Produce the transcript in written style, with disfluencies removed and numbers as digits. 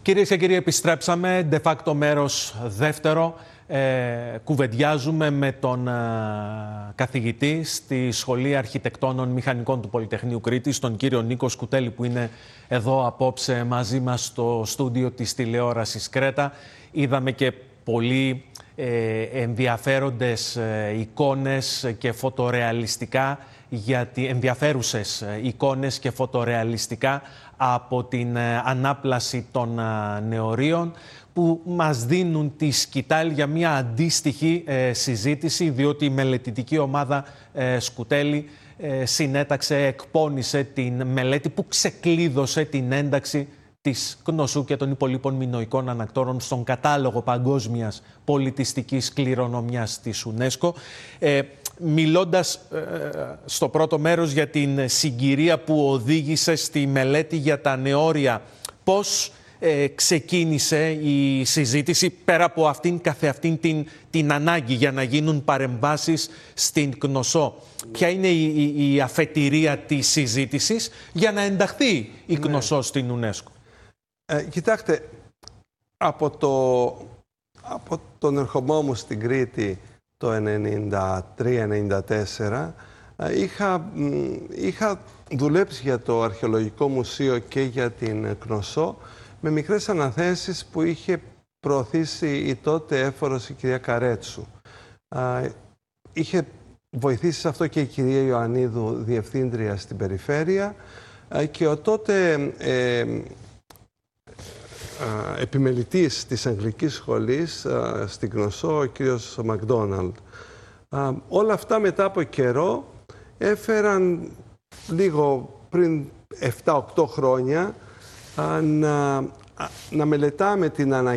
Κυρίες και κύριοι, επιστρέψαμε. De facto μέρος δεύτερο. Κουβεντιάζουμε με τον καθηγητή στη Σχολή Αρχιτεκτόνων Μηχανικών του Πολυτεχνείου Κρήτης, τον κύριο Νίκο Σκουτέλη, που είναι εδώ απόψε μαζί μας στο στούντιο της τηλεόρασης Κρέτα. Είδαμε και πολύ ενδιαφέροντες εικόνες και φωτορεαλιστικά, ενδιαφέρουσες εικόνες και φωτορεαλιστικά από την ανάπλαση των νεωρίων, που μας δίνουν τη σκητάλη για μια αντίστοιχη συζήτηση, διότι η μελετητική ομάδα Σκουτέλη εκπώνησε την μελέτη που ξεκλείδωσε την ένταξη της Κνωσού και των υπολείπων μινωικών ανακτόρων στον κατάλογο παγκόσμιας πολιτιστικής κληρονομιάς της UNESCO. Μιλώντας στο πρώτο μέρος για την συγκυρία που οδήγησε στη μελέτη για τα νεώρια, πώς ξεκίνησε η συζήτηση πέρα από αυτήν καθεαυτήν την ανάγκη για να γίνουν παρεμβάσεις στην Κνωσό? Ποια είναι η αφετηρία της συζήτησης για να ενταχθεί η Κνωσό στην UNESCO? Κοιτάξτε, από τον ερχομό μου στην Κρήτη το 1993-1994 είχα δουλέψει για το Αρχαιολογικό Μουσείο και για την Κνωσό με μικρές αναθέσεις που είχε προωθήσει η τότε έφορος η κυρία Καρέτσου. Είχε βοηθήσει σε αυτό και η κυρία Ιωαννίδου, διευθύντρια στην περιφέρεια, και ο τότε επιμελητής της Αγγλικής Σχολής στην Κνωσό, ο κύριος Μακδόναλντ. Όλα αυτά μετά από καιρό έφεραν λίγο πριν 7-8 χρόνια να μελετάμε την